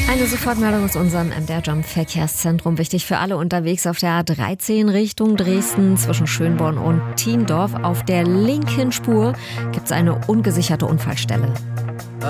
Eine Sofortmeldung aus unserem MDR Jump Verkehrszentrum. Wichtig für alle unterwegs auf der A13 Richtung Dresden zwischen Schönborn und Thiendorf. Auf der linken Spur gibt es eine ungesicherte Unfallstelle.